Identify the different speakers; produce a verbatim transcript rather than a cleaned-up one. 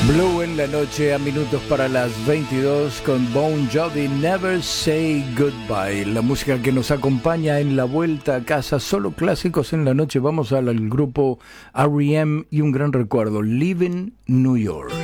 Speaker 1: Blue en la noche a minutos para las veintidós con Bon Jovi, Never Say Goodbye. La música que nos acompaña en la vuelta a casa, solo clásicos en la noche. Vamos al, al grupo R E M y un gran recuerdo, Living New York.